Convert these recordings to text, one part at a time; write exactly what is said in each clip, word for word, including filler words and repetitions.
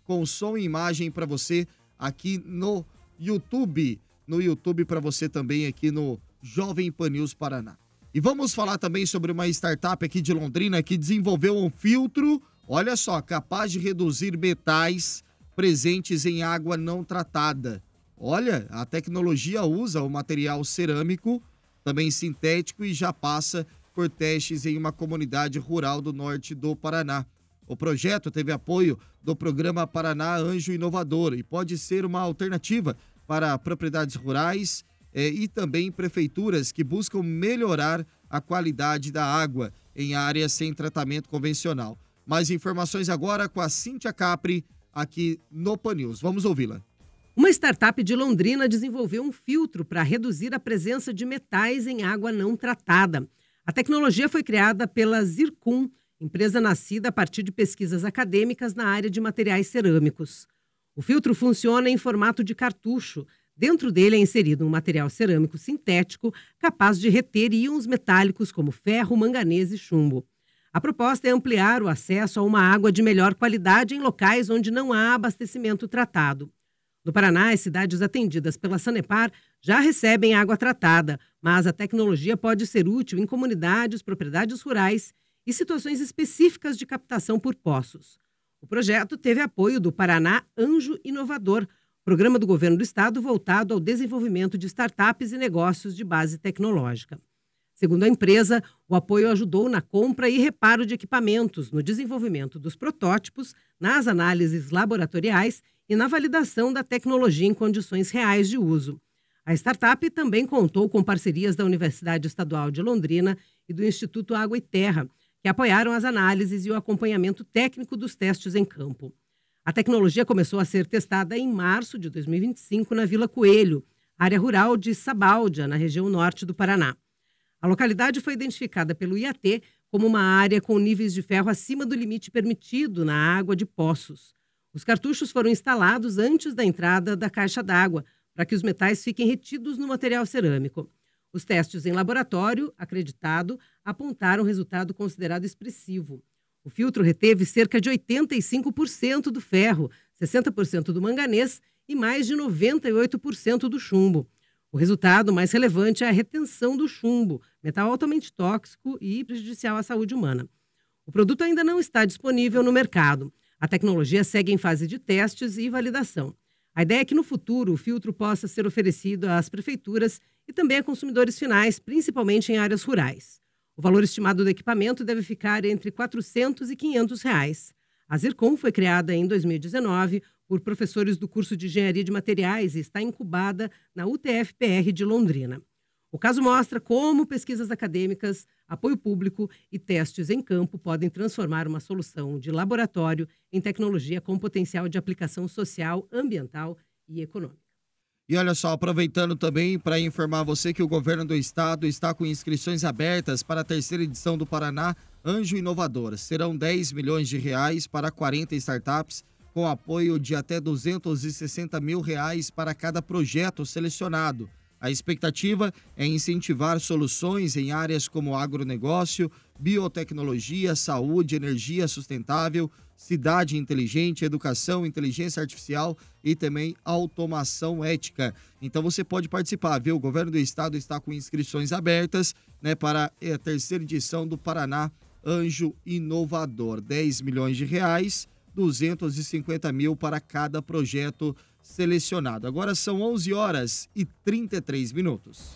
com som e imagem para você aqui no YouTube. No YouTube para você também aqui no Jovem Pan News Paraná. E vamos falar também sobre uma startup aqui de Londrina que desenvolveu um filtro, olha só, capaz de reduzir metais presentes em água não tratada. Olha, a tecnologia usa o material cerâmico, também sintético, e já passa por testes em uma comunidade rural do norte do Paraná. O projeto teve apoio do programa Paraná Anjo Inovador e pode ser uma alternativa para propriedades rurais eh, e também prefeituras que buscam melhorar a qualidade da água em áreas sem tratamento convencional. Mais informações agora com a Cíntia Capri, aqui no Pan News. Vamos ouvi-la. Uma startup de Londrina desenvolveu um filtro para reduzir a presença de metais em água não tratada. A tecnologia foi criada pela Zircon, empresa nascida a partir de pesquisas acadêmicas na área de materiais cerâmicos. O filtro funciona em formato de cartucho. Dentro dele é inserido um material cerâmico sintético capaz de reter íons metálicos como ferro, manganês e chumbo. A proposta é ampliar o acesso a uma água de melhor qualidade em locais onde não há abastecimento tratado. No Paraná, as cidades atendidas pela Sanepar já recebem água tratada, mas a tecnologia pode ser útil em comunidades, propriedades rurais e situações específicas de captação por poços. O projeto teve apoio do Paraná Anjo Inovador, programa do governo do estado voltado ao desenvolvimento de startups e negócios de base tecnológica. Segundo a empresa, o apoio ajudou na compra e reparo de equipamentos, no desenvolvimento dos protótipos, nas análises laboratoriais e na validação da tecnologia em condições reais de uso. A startup também contou com parcerias da Universidade Estadual de Londrina e do Instituto Água e Terra, que apoiaram as análises e o acompanhamento técnico dos testes em campo. A tecnologia começou a ser testada em março de dois mil e vinte e cinco na Vila Coelho, área rural de Sabáudia, na região norte do Paraná. A localidade foi identificada pelo I A T como uma área com níveis de ferro acima do limite permitido na água de poços. Os cartuchos foram instalados antes da entrada da caixa d'água, para que os metais fiquem retidos no material cerâmico. Os testes em laboratório, acreditado, apontaram resultado considerado expressivo. O filtro reteve cerca de oitenta e cinco por cento do ferro, sessenta por cento do manganês e mais de noventa e oito por cento do chumbo. O resultado mais relevante é a retenção do chumbo, metal altamente tóxico e prejudicial à saúde humana. O produto ainda não está disponível no mercado. A tecnologia segue em fase de testes e validação. A ideia é que no futuro o filtro possa ser oferecido às prefeituras e também a consumidores finais, principalmente em áreas rurais. O valor estimado do equipamento deve ficar entre quatrocentos e quinhentos reais. A Zircon foi criada em dois mil e dezenove por professores do curso de Engenharia de Materiais e está incubada na U T F P R de Londrina. O caso mostra como pesquisas acadêmicas, apoio público e testes em campo podem transformar uma solução de laboratório em tecnologia com potencial de aplicação social, ambiental e econômica. E olha só, aproveitando também para informar você que o governo do estado está com inscrições abertas para a terceira edição do Paraná Anjo Inovador. Serão dez milhões de reais para quarenta startups, com apoio de até duzentos e sessenta mil reais para cada projeto selecionado. A expectativa é incentivar soluções em áreas como agronegócio, biotecnologia, saúde, energia sustentável, cidade inteligente, educação, inteligência artificial e também automação ética. Então você pode participar, viu? O governo do estado está com inscrições abertas, né, para a terceira edição do Paraná Anjo Inovador. dez milhões de reais, duzentos e cinquenta mil para cada projeto selecionado. Agora são onze horas e trinta e três minutos.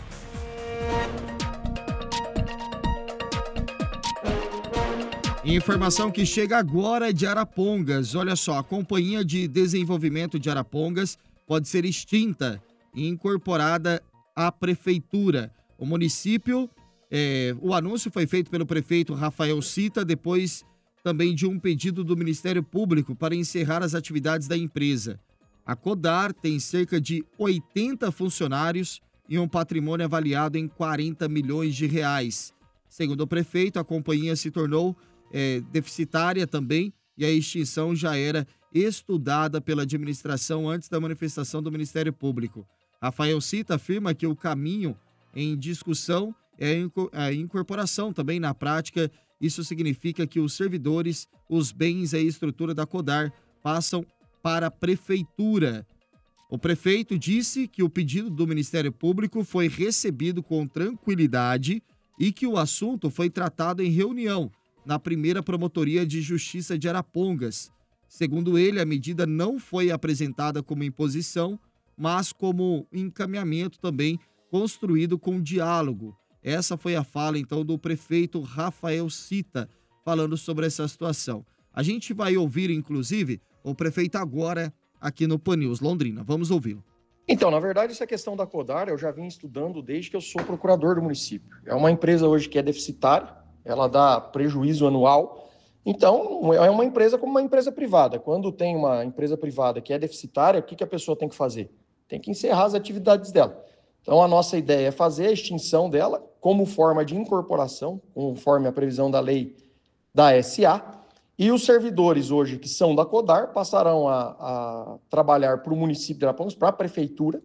Informação que chega agora de Arapongas. Olha só, a Companhia de Desenvolvimento de Arapongas pode ser extinta e incorporada à Prefeitura. O município, é, o anúncio foi feito pelo prefeito Rafael Cita, depois também de um pedido do Ministério Público para encerrar as atividades da empresa. A Codar tem cerca de oitenta funcionários e um patrimônio avaliado em quarenta milhões de reais. Segundo o prefeito, a companhia se tornou é, deficitária também e a extinção já era estudada pela administração antes da manifestação do Ministério Público. Rafael Cita afirma que o caminho em discussão é a incorporação também na prática. Isso significa que os servidores, os bens e a estrutura da Codar passam para a Prefeitura. O prefeito disse que o pedido do Ministério Público foi recebido com tranquilidade e que o assunto foi tratado em reunião na primeira Promotoria de Justiça de Arapongas. Segundo ele, a medida não foi apresentada como imposição, mas como encaminhamento também construído com diálogo. Essa foi a fala, então, do prefeito Rafael Cita, falando sobre essa situação. A gente vai ouvir, inclusive, o prefeito agora aqui no Pan News Londrina. Vamos ouvi-lo. Então, na verdade, essa questão da Codar eu já vim estudando desde que eu sou procurador do município. É uma empresa hoje que é deficitária, ela dá prejuízo anual. Então, é uma empresa como uma empresa privada. Quando tem uma empresa privada que é deficitária, o que, que a pessoa tem que fazer? Tem que encerrar as atividades dela. Então, a nossa ideia é fazer a extinção dela como forma de incorporação, conforme a previsão da lei da S A. E os servidores hoje que são da Codar passarão a, a trabalhar para o município de Arapongas, para a prefeitura.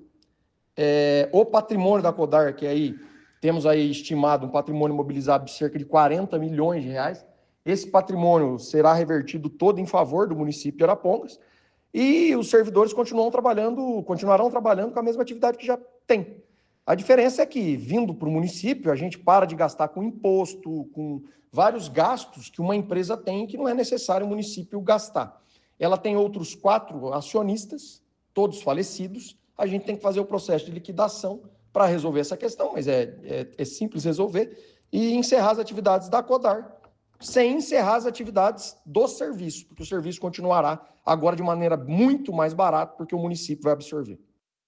É, o patrimônio da Codar, que aí temos aí estimado um patrimônio mobilizado de cerca de quarenta milhões de reais. Esse patrimônio será revertido todo em favor do município de Arapongas. E os servidores continuam trabalhando, continuarão trabalhando com a mesma atividade que já tem. A diferença é que, vindo para o município, a gente para de gastar com imposto, com vários gastos que uma empresa tem que não é necessário o município gastar. Ela tem outros quatro acionistas, todos falecidos. A gente tem que fazer o processo de liquidação para resolver essa questão, mas é, é, é simples resolver, e encerrar as atividades da Codar, sem encerrar as atividades do serviço, porque o serviço continuará agora de maneira muito mais barata, porque o município vai absorver.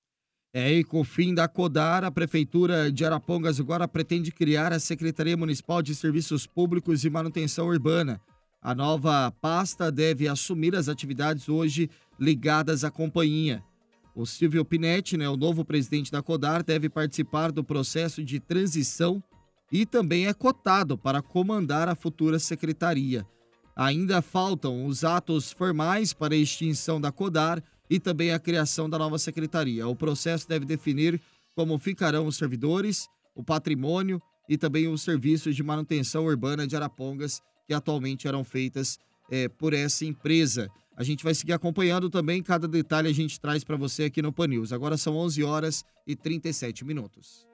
É, e com o fim da Codar, a Prefeitura de Arapongas agora pretende criar a Secretaria Municipal de Serviços Públicos e Manutenção Urbana. A nova pasta deve assumir as atividades hoje ligadas à companhia. O Silvio Pinetti, né, o novo presidente da Codar, deve participar do processo de transição e também é cotado para comandar a futura secretaria. Ainda faltam os atos formais para a extinção da Codar e também a criação da nova secretaria. O processo deve definir como ficarão os servidores, o patrimônio e também os serviços de manutenção urbana de Arapongas, que atualmente eram feitas é, por essa empresa. A gente vai seguir acompanhando também, cada detalhe a gente traz para você aqui no Pan News. Agora são onze horas e trinta e sete minutos.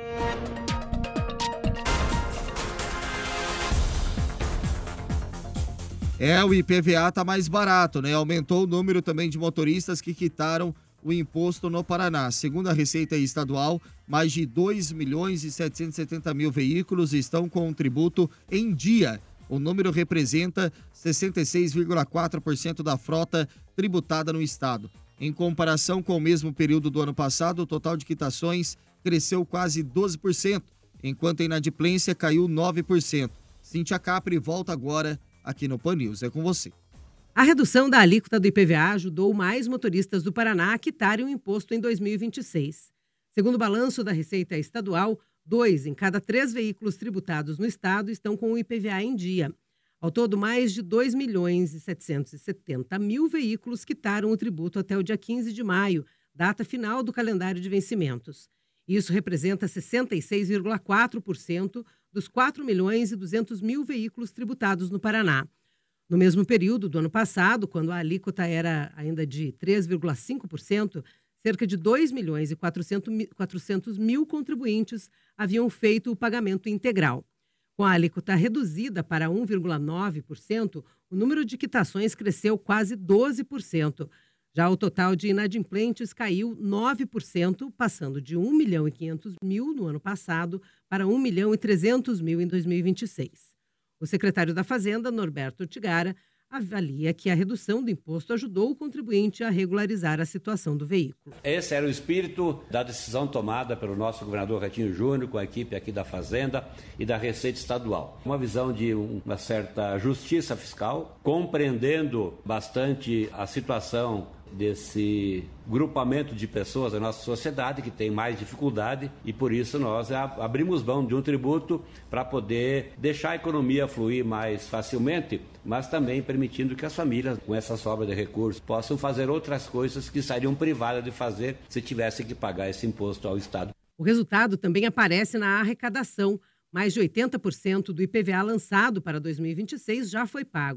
É, o I P V A tá mais barato, né? Aumentou o número também de motoristas que quitaram o imposto no Paraná. Segundo a Receita Estadual, mais de dois milhões e setecentos e setenta mil veículos estão com o tributo em dia. O número representa sessenta e seis vírgula quatro por cento da frota tributada no estado. Em comparação com o mesmo período do ano passado, o total de quitações cresceu quase doze por cento, enquanto a inadimplência caiu nove por cento. Cíntia Capri volta agora aqui no Pan News. É com você. A redução da alíquota do I P V A ajudou mais motoristas do Paraná a quitarem o imposto em dois mil e vinte e seis. Segundo o balanço da Receita Estadual, dois em cada três veículos tributados no estado estão com o I P V A em dia. Ao todo, mais de dois milhões e setecentos e setenta mil veículos quitaram o tributo até o dia quinze de maio, data final do calendário de vencimentos. Isso representa sessenta e seis vírgula quatro por cento dos quatro milhões e duzentos mil veículos tributados no Paraná. No mesmo período do ano passado, quando a alíquota era ainda de três vírgula cinco por cento, cerca de dois milhões e quatrocentos mil contribuintes haviam feito o pagamento integral. Com a alíquota reduzida para um vírgula nove por cento, o número de quitações cresceu quase doze por cento. Já o total de inadimplentes caiu nove por cento, passando de um milhão e quinhentos mil no ano passado para um milhão e trezentos mil em dois mil e vinte e seis. O secretário da Fazenda, Norberto Ortigara, avalia que a redução do imposto ajudou o contribuinte a regularizar a situação do veículo. Esse era o espírito da decisão tomada pelo nosso governador Ratinho Júnior, com a equipe aqui da Fazenda e da Receita Estadual. Uma visão de uma certa justiça fiscal, compreendendo bastante a situação desse grupamento de pessoas da nossa sociedade que tem mais dificuldade, e por isso nós abrimos mão de um tributo para poder deixar a economia fluir mais facilmente, mas também permitindo que as famílias, com essa sobra de recursos, possam fazer outras coisas que estariam privadas de fazer se tivessem que pagar esse imposto ao Estado. O resultado também aparece na arrecadação. Mais de oitenta por cento do I P V A lançado para dois mil e vinte e seis já foi pago.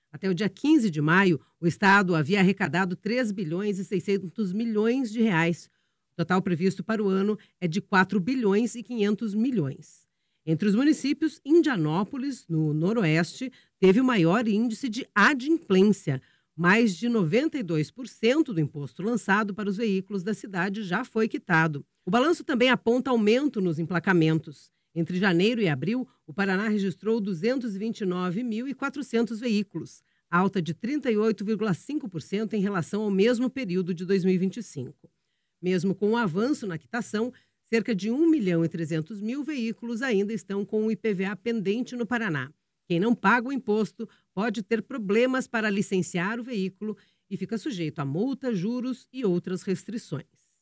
Até o dia quinze de maio, o Estado havia arrecadado três bilhões e seiscentos milhões de reais. O total previsto para o ano é de quatro bilhões e quinhentos milhões. Entre os municípios, Indianópolis, no Noroeste, teve o maior índice de adimplência. Mais de noventa e dois por cento do imposto lançado para os veículos da cidade já foi quitado. O balanço também aponta aumento nos emplacamentos. Entre janeiro e abril, o Paraná registrou duzentos e vinte e nove mil e quatrocentos veículos, alta de trinta e oito vírgula cinco por cento em relação ao mesmo período de dois mil e vinte e cinco. Mesmo com o avanço na quitação, cerca de um milhão e trezentos mil veículos ainda estão com o I P V A pendente no Paraná. Quem não paga o imposto pode ter problemas para licenciar o veículo e fica sujeito a multa, juros e outras restrições.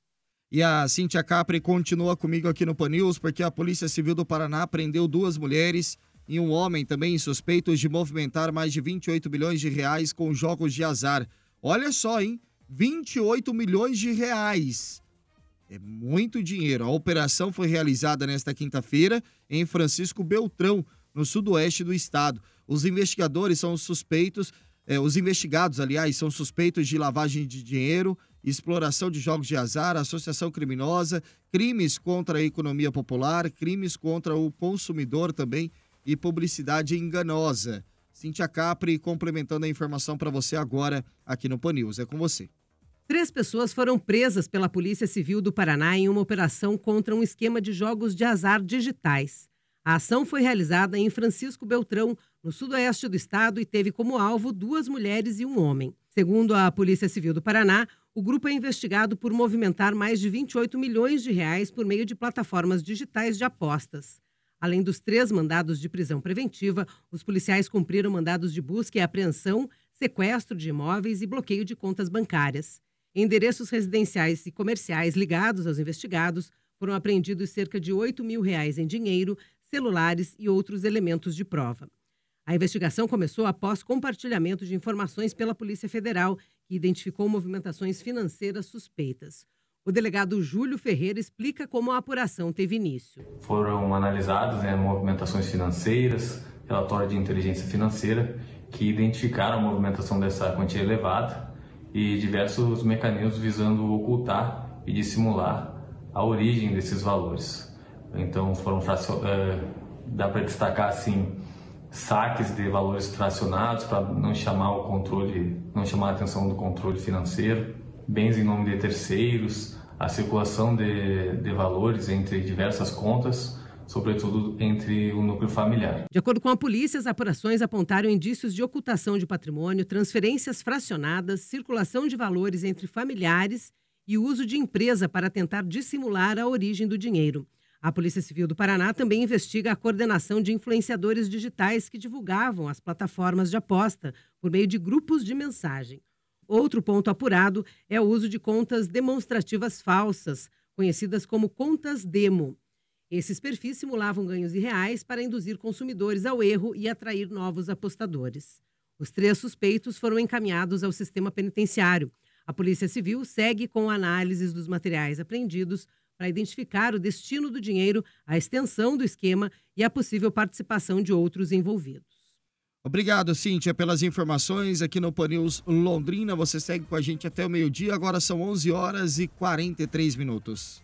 E a Cíntia Capri continua comigo aqui no Pan News, porque a Polícia Civil do Paraná prendeu duas mulheres e um homem também suspeitos de movimentar mais de vinte e oito milhões de reais com jogos de azar. Olha só, hein? vinte e oito milhões de reais. É muito dinheiro. A operação foi realizada nesta quinta-feira em Francisco Beltrão, no sudoeste do estado. Os investigadores são suspeitos, eh, os investigados, aliás, são suspeitos de lavagem de dinheiro, exploração de jogos de azar, associação criminosa, crimes contra a economia popular, crimes contra o consumidor também e publicidade enganosa. Cíntia Capri complementando a informação para você agora aqui no Pan News. É com você. Três pessoas foram presas pela Polícia Civil do Paraná em uma operação contra um esquema de jogos de azar digitais. A ação foi realizada em Francisco Beltrão, no sudoeste do estado, e teve como alvo duas mulheres e um homem. Segundo a Polícia Civil do Paraná, o grupo é investigado por movimentar mais de vinte e oito milhões de reais por meio de plataformas digitais de apostas. Além dos três mandados de prisão preventiva, os policiais cumpriram mandados de busca e apreensão, sequestro de imóveis e bloqueio de contas bancárias. Endereços residenciais e comerciais ligados aos investigados foram apreendidos cerca de oito mil reais em dinheiro, celulares e outros elementos de prova. A investigação começou após compartilhamento de informações pela Polícia Federal, que identificou movimentações financeiras suspeitas. O delegado Júlio Ferreira explica como a apuração teve início. Foram analisadas, né, movimentações financeiras, relatório de inteligência financeira, que identificaram a movimentação dessa quantia elevada e diversos mecanismos visando ocultar e dissimular a origem desses valores. Então, foram uh, dá para destacar assim saques de valores fracionados para não chamar o controle, não chamar a atenção do controle financeiro, bens em nome de terceiros, a circulação de, de valores entre diversas contas, sobretudo entre o núcleo familiar. De acordo com a polícia, as apurações apontaram indícios de ocultação de patrimônio, transferências fracionadas, circulação de valores entre familiares e uso de empresa para tentar dissimular a origem do dinheiro. A Polícia Civil do Paraná também investiga a coordenação de influenciadores digitais que divulgavam as plataformas de aposta por meio de grupos de mensagem. Outro ponto apurado é o uso de contas demonstrativas falsas, conhecidas como contas demo. Esses perfis simulavam ganhos irreais para induzir consumidores ao erro e atrair novos apostadores. Os três suspeitos foram encaminhados ao sistema penitenciário. A Polícia Civil segue com análises dos materiais apreendidos para identificar o destino do dinheiro, a extensão do esquema e a possível participação de outros envolvidos. Obrigado, Cíntia, pelas informações aqui no Pan News Londrina. Você segue com a gente até o meio-dia. Agora são onze horas e quarenta e três minutos.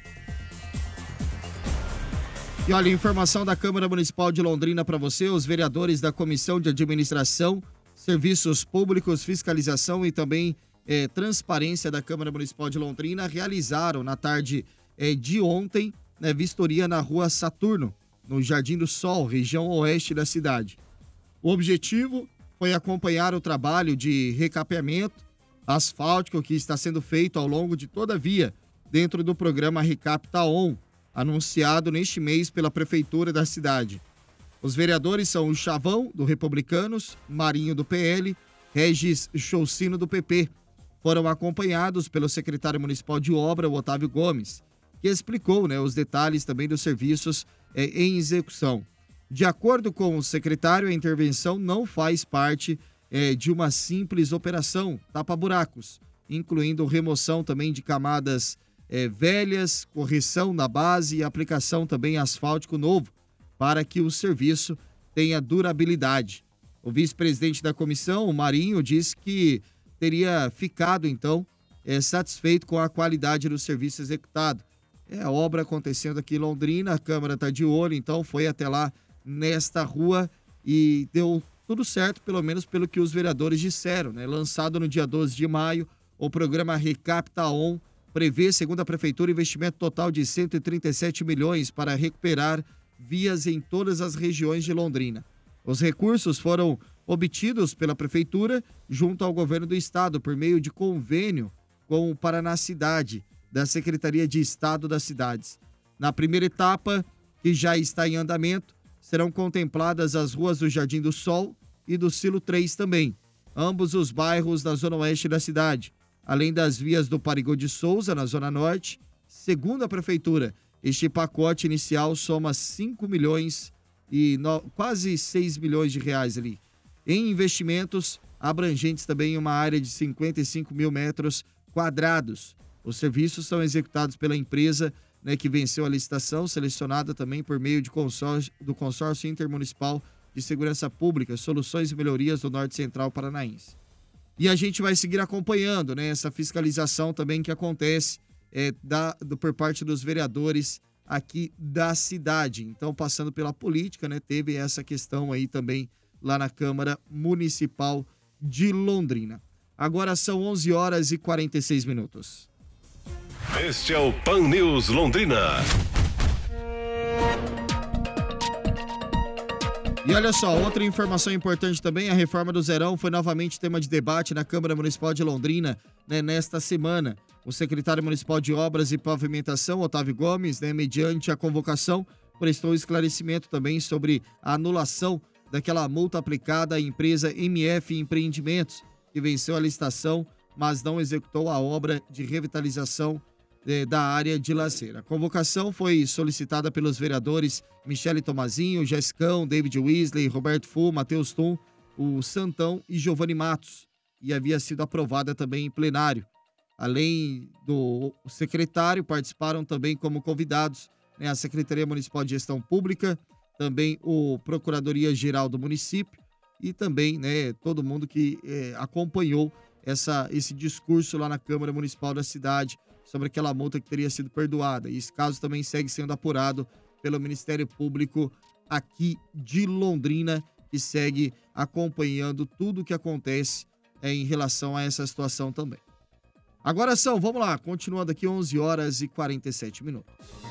E olha, informação da Câmara Municipal de Londrina para você. Os vereadores da Comissão de Administração, Serviços Públicos, Fiscalização e também eh, Transparência da Câmara Municipal de Londrina realizaram na tarde eh, de ontem, né, vistoria na Rua Saturno, no Jardim do Sol, região oeste da cidade. O objetivo foi acompanhar o trabalho de recapeamento asfáltico que está sendo feito ao longo de toda a via, dentro do programa Recap Taon, anunciado neste mês pela Prefeitura da cidade. Os vereadores são o Chavão, do Republicanos, Marinho, do P L, Regis Choucino, do P P. Foram acompanhados pelo secretário municipal de obra, o Otávio Gomes, que explicou, né, os detalhes também dos serviços eh, em execução. De acordo com o secretário, a intervenção não faz parte eh, de uma simples operação tapa-buracos, incluindo remoção também de camadas eh, velhas, correção na base e aplicação também asfáltico novo, para que o serviço tenha durabilidade. O vice-presidente da comissão, o Marinho, disse que teria ficado, então, é, satisfeito com a qualidade do serviço executado. É a obra acontecendo aqui em Londrina, a Câmara está de olho, então foi até lá nesta rua e deu tudo certo, pelo menos pelo que os vereadores disseram, né? Lançado no dia doze de maio, o programa Recapta On prevê, segundo a Prefeitura, investimento total de cento e trinta e sete milhões para recuperar vias em todas as regiões de Londrina. Os recursos foram obtidos pela Prefeitura junto ao Governo do Estado por meio de convênio com o Paraná Cidade, da Secretaria de Estado das Cidades. Na primeira etapa, que já está em andamento, serão contempladas as ruas do Jardim do Sol e do Silo três também, ambos os bairros da zona oeste da cidade, além das vias do Parigô de Souza, na zona norte. Segundo a Prefeitura, este pacote inicial soma cinco milhões e no, quase seis milhões de reais ali, em investimentos abrangentes também em uma área de cinquenta e cinco mil metros quadrados. Os serviços são executados pela empresa, né, que venceu a licitação, selecionada também por meio de consórcio, do Consórcio Intermunicipal de Segurança Pública, Soluções e Melhorias do Norte Central Paranaense. E a gente vai seguir acompanhando, né, essa fiscalização também que acontece é, da, do, por parte dos vereadores aqui da cidade. Então, passando pela política, né, teve essa questão aí também lá na Câmara Municipal de Londrina. Agora são onze horas e quarenta e seis minutos. Este é o Pan News Londrina. E olha só, outra informação importante também, a reforma do Zerão foi novamente tema de debate na Câmara Municipal de Londrina, né, nesta semana. O secretário municipal de Obras e Pavimentação, Otávio Gomes, né, mediante a convocação, prestou esclarecimento também sobre a anulação daquela multa aplicada à empresa M F Empreendimentos, que venceu a licitação, mas não executou a obra de revitalização da área de lazer. A convocação foi solicitada pelos vereadores Michele Tomazinho, Jessicão, David Weasley, Roberto Fu, Matheus Tum, o Santão e Giovanni Matos, e havia sido aprovada também em plenário. Além do secretário, participaram também como convidados, né, a Secretaria Municipal de Gestão Pública, também o Procuradoria-Geral do município e também, né, todo mundo que eh, acompanhou essa, esse discurso lá na Câmara Municipal da cidade sobre aquela multa que teria sido perdoada. E esse caso também segue sendo apurado pelo Ministério Público aqui de Londrina, que segue acompanhando tudo o que acontece é, em relação a essa situação também. Agora são, vamos lá, continuando aqui, onze horas e quarenta e sete minutos.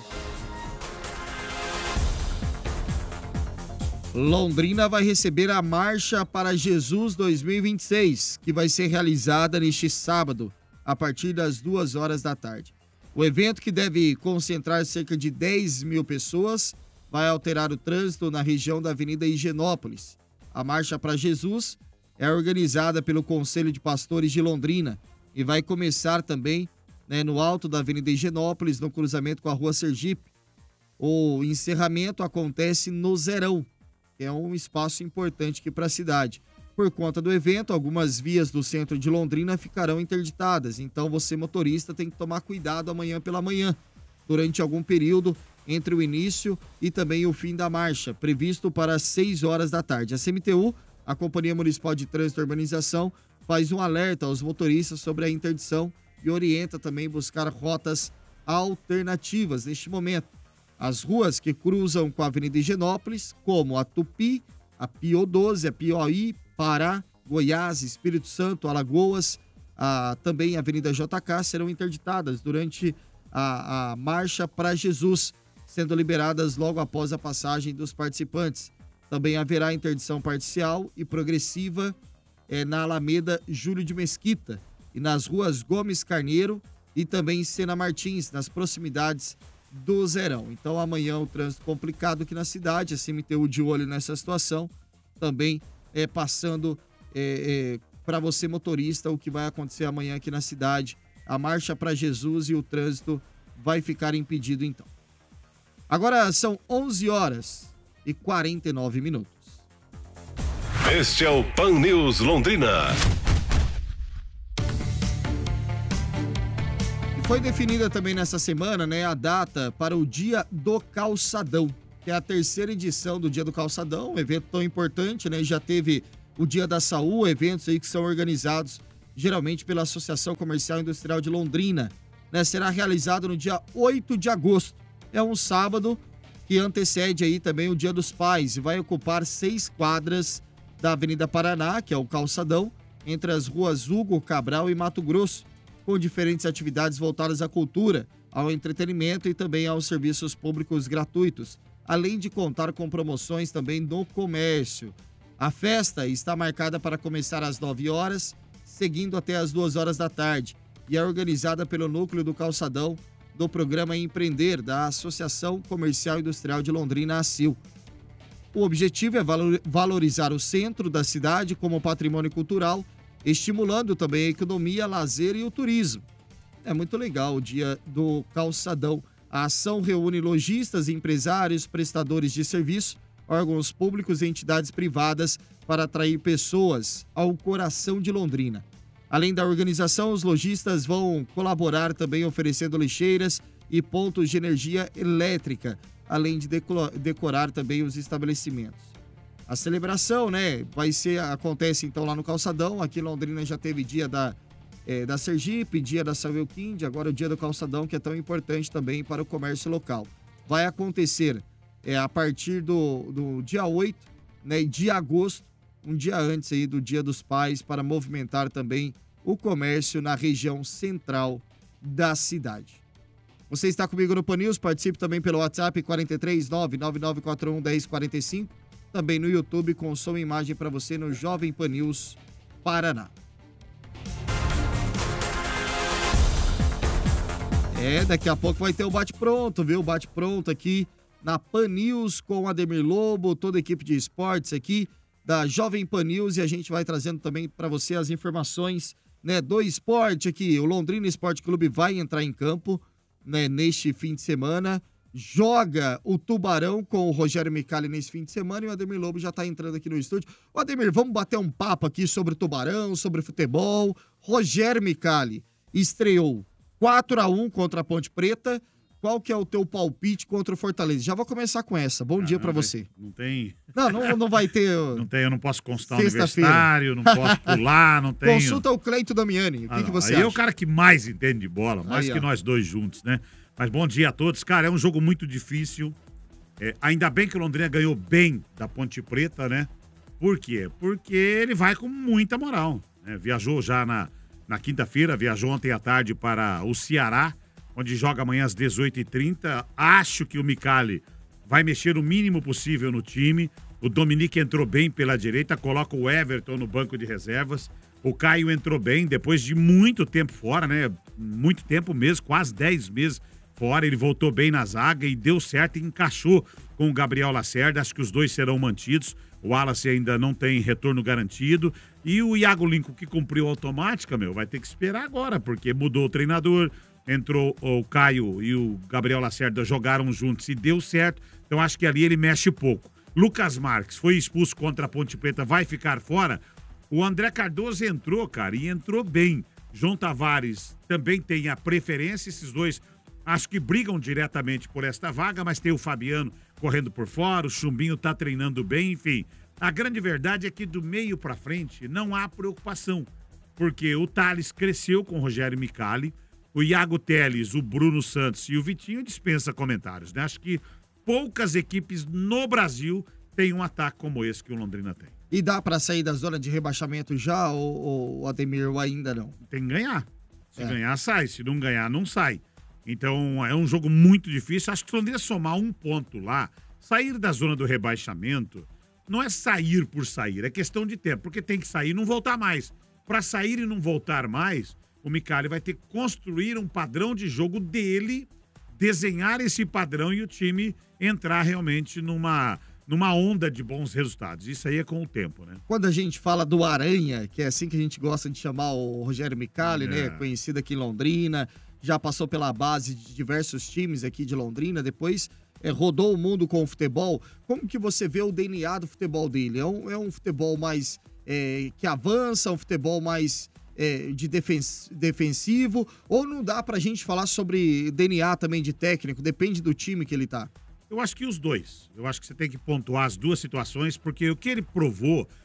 Londrina vai receber a Marcha para Jesus dois mil e vinte e seis, que vai ser realizada neste sábado, a partir das duas horas da tarde. O evento, que deve concentrar cerca de dez mil pessoas, vai alterar o trânsito na região da Avenida Higienópolis. A Marcha para Jesus é organizada pelo Conselho de Pastores de Londrina e vai começar também, né, no alto da Avenida Higienópolis, no cruzamento com a Rua Sergipe. O encerramento acontece no Zerão, que é um espaço importante aqui para a cidade. Por conta do evento, algumas vias do centro de Londrina ficarão interditadas, então você, motorista, tem que tomar cuidado amanhã pela manhã, durante algum período entre o início e também o fim da marcha, previsto para as seis horas da tarde. A C M T U, a Companhia Municipal de Trânsito e Urbanização, faz um alerta aos motoristas sobre a interdição e orienta também buscar rotas alternativas neste momento. As ruas que cruzam com a Avenida Higienópolis, como a Tupi, a Pio doze, a Piauí, Pará, Goiás, Espírito Santo, Alagoas, a, também a Avenida J K, serão interditadas durante a, a Marcha para Jesus, sendo liberadas logo após a passagem dos participantes. Também haverá interdição parcial e progressiva é, na Alameda Júlio de Mesquita e nas ruas Gomes Carneiro e também Sena Martins, nas proximidades do Zerão. Então amanhã o trânsito complicado aqui na cidade, a C M T U de olho nessa situação, também é, passando é, é, para você, motorista, o que vai acontecer amanhã aqui na cidade. A Marcha para Jesus e o trânsito vai ficar impedido então. Agora são onze horas e quarenta e nove minutos. Este é o Pan News Londrina. Foi definida também nessa semana, né, a data para o Dia do Calçadão, que é a terceira edição do Dia do Calçadão, um evento tão importante, né, já teve o Dia da Saúde, eventos aí que são organizados geralmente pela Associação Comercial e Industrial de Londrina, né? Será realizado no dia oito de agosto. É um sábado que antecede aí também o Dia dos Pais e vai ocupar seis quadras da Avenida Paraná, que é o calçadão, entre as ruas Hugo, Cabral e Mato Grosso, com diferentes atividades voltadas à cultura, ao entretenimento e também aos serviços públicos gratuitos, além de contar com promoções também no comércio. A festa está marcada para começar às nove horas, seguindo até às duas horas da tarde, e é organizada pelo Núcleo do Calçadão do Programa Empreender da Associação Comercial e Industrial de Londrina, ACIL. O objetivo é valorizar o centro da cidade como patrimônio cultural, estimulando também a economia, lazer e o turismo. É muito legal o Dia do Calçadão. A ação reúne lojistas, empresários, prestadores de serviço, órgãos públicos e entidades privadas para atrair pessoas ao coração de Londrina. Além da organização, os lojistas vão colaborar também oferecendo lixeiras e pontos de energia elétrica, além de decorar também os estabelecimentos. A celebração, né, vai ser, acontece então lá no Calçadão. Aqui em Londrina já teve dia da, é, da Sergipe, dia da Salvelquind, agora o dia do Calçadão, que é tão importante também para o comércio local. Vai acontecer é, a partir do, do dia oito, né, de agosto, um dia antes aí do Dia dos Pais, para movimentar também o comércio na região central da cidade. Você está comigo no Pan News, participe também pelo WhatsApp quatro três nove nove nove quatro um um zero quatro cinco, também no YouTube com som e imagem para você no Jovem Pan News Paraná. É, daqui a pouco vai ter o bate-pronto, viu? Bate-pronto aqui na Pan News com Ademir Lobo, toda a equipe de esportes aqui da Jovem Pan News, e a gente vai trazendo também para você as informações, né, do esporte aqui. O Londrina Esporte Clube vai entrar em campo, né, neste fim de semana. Joga o Tubarão com o Rogério Micali nesse fim de semana e o Ademir Lobo já está entrando aqui no estúdio. Ô Ademir, vamos bater um papo aqui sobre o Tubarão, sobre futebol. Rogério Micali estreou quatro a um contra a Ponte Preta. Qual que é o teu palpite contra o Fortaleza? Já vou começar com essa. Bom ah, dia para você. Não tem... Não, não, não vai ter... Não tem, eu não posso constar o universitário, não posso pular, não tenho... Consulta o Cleito Damiani, o que, ah, que você aí acha? é o cara que mais entende de bola, mais aí, que ó. nós dois juntos, né? Mas bom dia a todos. Cara, é um jogo muito difícil. É, ainda bem que o Londrina ganhou bem da Ponte Preta, né? Por quê? Porque ele vai com muita moral, né? Viajou já na, na quinta-feira, viajou ontem à tarde para o Ceará, onde joga amanhã às dezoito e trinta. Acho que o Micali vai mexer o mínimo possível no time. O Dominique entrou bem pela direita, coloca o Everton no banco de reservas. O Caio entrou bem, depois de muito tempo fora, né? Muito tempo mesmo, quase dez meses fora. Ele voltou bem na zaga e deu certo e encaixou com o Gabriel Lacerda. Acho que os dois serão mantidos. O Wallace ainda não tem retorno garantido. E o Iago Lincoln, que cumpriu a automática, meu, vai ter que esperar agora, porque mudou o treinador. Entrou o Caio e o Gabriel Lacerda, jogaram juntos e deu certo. Então acho que ali ele mexe pouco. Lucas Marques foi expulso contra a Ponte Preta, vai ficar fora. O André Cardoso entrou, cara, e entrou bem. João Tavares também tem a preferência. Esses dois acho que brigam diretamente por esta vaga, mas tem o Fabiano correndo por fora, o Chumbinho tá treinando bem, enfim. A grande verdade é que do meio pra frente não há preocupação, porque o Thales cresceu com o Rogério Micali. O Iago Teles, o Bruno Santos e o Vitinho dispensa comentários, né? Acho que poucas equipes no Brasil têm um ataque como esse que o Londrina tem. E dá pra sair da zona de rebaixamento já, ou, ou Ademir, ou ainda não? Tem que ganhar. Se é. ganhar, sai. Se não ganhar, não sai. Então, é um jogo muito difícil. Acho que se o Londrina somar um ponto lá, sair da zona do rebaixamento, não é sair por sair, é questão de tempo, porque tem que sair e não voltar mais. Pra sair e não voltar mais, o Micali vai ter que construir um padrão de jogo dele, desenhar esse padrão e o time entrar realmente numa, numa onda de bons resultados. Isso aí é com o tempo, né? Quando a gente fala do Aranha, que é assim que a gente gosta de chamar o Rogério Micali, é. né? Conhecido aqui em Londrina, já passou pela base de diversos times aqui de Londrina, depois é, rodou o mundo com o futebol. Como que você vê o D N A do futebol dele? É um, é um futebol mais é, que avança, um futebol mais... É, de defens- defensivo, ou não dá pra gente falar sobre D N A também de técnico, depende do time que ele tá? Eu acho que os dois. Eu acho que você tem que pontuar as duas situações, porque o que ele provou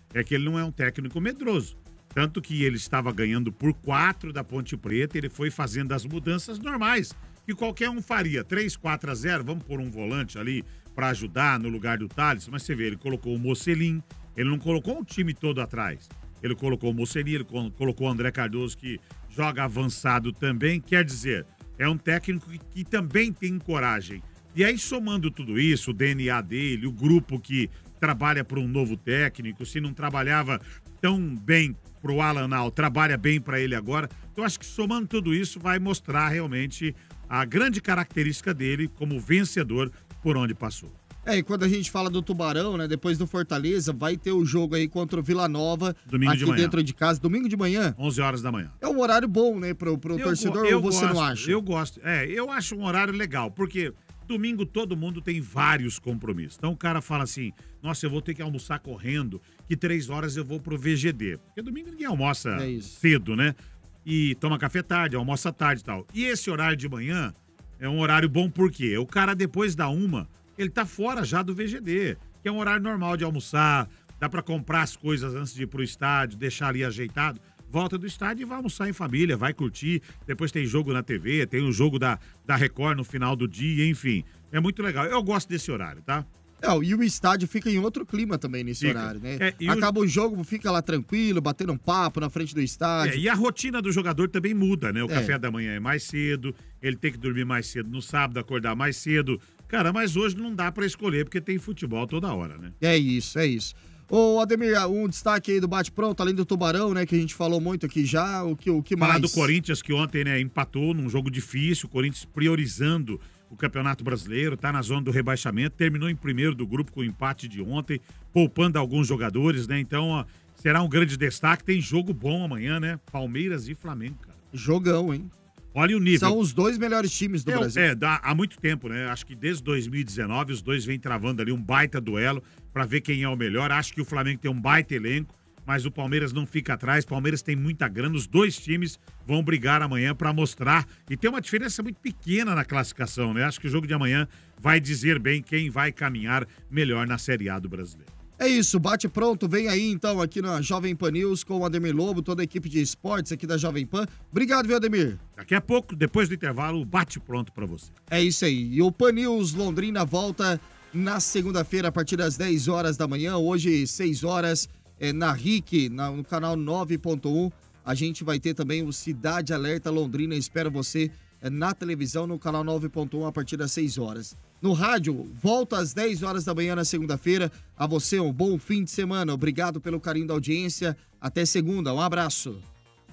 é que ele não é um técnico medroso. Tanto que ele estava ganhando por quatro da Ponte Preta, ele foi fazendo as mudanças normais, que qualquer um faria. três, quatro a zero, vamos pôr um volante ali para ajudar no lugar do Thales. Mas você vê, ele colocou o Mocelin, ele não colocou o time todo atrás. Ele colocou o Mocelin, ele colocou o André Cardoso, que joga avançado também. Quer dizer, é um técnico que, que também tem coragem. E aí, somando tudo isso, o D N A dele, o grupo que trabalha para um novo técnico, se não trabalhava tão bem para o Alan Al, trabalha bem para ele agora. Então, acho que somando tudo isso, vai mostrar realmente a grande característica dele como vencedor por onde passou. É, e quando a gente fala do Tubarão, né, depois do Fortaleza, vai ter o jogo aí contra o Vila Nova, domingo aqui de manhã. Dentro de casa, domingo de manhã. onze horas da manhã. É um horário bom, né, pro, pro eu, torcedor, eu ou você gosto, não acha? Eu gosto, é, eu acho um horário legal, porque domingo todo mundo tem vários compromissos. Então o cara fala assim, nossa, eu vou ter que almoçar correndo, que três horas eu vou pro V G D. Porque domingo ninguém almoça é cedo, né? E toma café tarde, almoça tarde e tal. E esse horário de manhã é um horário bom porque o cara depois da uma, ele tá fora já do V G D, que é um horário normal de almoçar, dá pra comprar as coisas antes de ir pro estádio, deixar ali ajeitado. Volta do estádio e vai almoçar em família, vai curtir. Depois tem jogo na T V, tem o jogo da, da Record no final do dia, enfim. É muito legal. Eu gosto desse horário, tá? É, e o estádio fica em outro clima também nesse Fica. horário, né? É, e Acaba o... o jogo, fica lá tranquilo, batendo um papo na frente do estádio. É, e a rotina do jogador também muda, né? O É. café da manhã é mais cedo, ele tem que dormir mais cedo no sábado, acordar mais cedo. Cara, mas hoje não dá pra escolher, porque tem futebol toda hora, né? É isso, é isso. Ô, Ademir, um destaque aí do bate-pronto, além do Tubarão, né, que a gente falou muito aqui já, o que, o que Falar mais? do Corinthians, que ontem, né, empatou num jogo difícil, o Corinthians priorizando o Campeonato Brasileiro, tá na zona do rebaixamento, terminou em primeiro do grupo com o empate de ontem, poupando alguns jogadores, né, então ó, será um grande destaque, tem jogo bom amanhã, né, Palmeiras e Flamengo, cara. Jogão, hein? Olha o nível. São os dois melhores times do é, Brasil. É, dá, há muito tempo, né? Acho que desde dois mil e dezenove os dois vêm travando ali um baita duelo pra ver quem é o melhor. Acho que o Flamengo tem um baita elenco, mas o Palmeiras não fica atrás. O Palmeiras tem muita grana. Os dois times vão brigar amanhã pra mostrar. E tem uma diferença muito pequena na classificação, né? Acho que o jogo de amanhã vai dizer bem quem vai caminhar melhor na Série A do Brasileiro. É isso, bate pronto, vem aí então aqui na Jovem Pan News com o Ademir Lobo, toda a equipe de esportes aqui da Jovem Pan. Obrigado, viu, Ademir? Daqui a pouco, depois do intervalo, bate pronto pra você. É isso aí. E o Pan News Londrina volta na segunda-feira a partir das dez horas da manhã. Hoje, seis horas, é, na R I C, na, no canal nove ponto um. A gente vai ter também o Cidade Alerta Londrina. Espero você é, na televisão, no canal nove ponto um, a partir das seis horas. No rádio, volta às dez horas da manhã na segunda-feira. A você um bom fim de semana. Obrigado pelo carinho da audiência. Até segunda. Um abraço.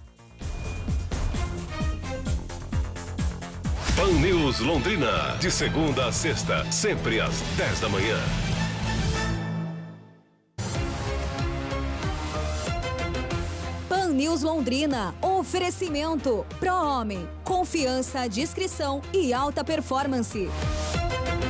Pan News Londrina, de segunda a sexta, sempre às dez da manhã. Pan News Londrina, oferecimento Pro Homem, confiança, discrição e alta performance.